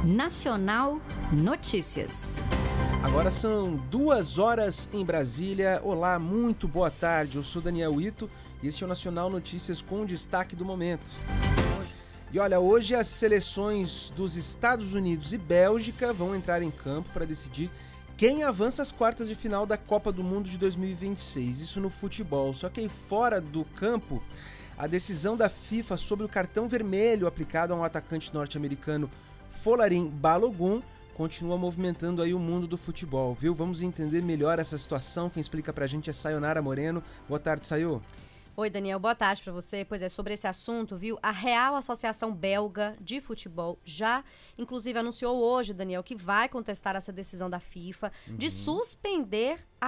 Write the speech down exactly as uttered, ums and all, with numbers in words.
Nacional Notícias. Agora são duas horas em Brasília. Olá, muito boa tarde. Eu sou Daniel Ito e este é o Nacional Notícias com destaque do momento. E olha, hoje as seleções dos Estados Unidos e Bélgica vão entrar em campo para decidir quem avança às quartas de final da Copa do Mundo de dois mil e vinte e seis. Isso no futebol. Só que aí fora do campo, a decisão da FIFA sobre o cartão vermelho aplicado a um atacante norte-americano, Folarin Balogun, continua movimentando aí o mundo do futebol, viu? Vamos entender melhor essa situação. Quem explica pra gente é Sayonara Moreno. Boa tarde, Sayo. Oi, Daniel, boa tarde para você. Pois é, sobre esse assunto, viu? A Real Associação Belga de Futebol já, inclusive, anunciou hoje, Daniel, que vai contestar essa decisão da FIFA uhum. de suspender a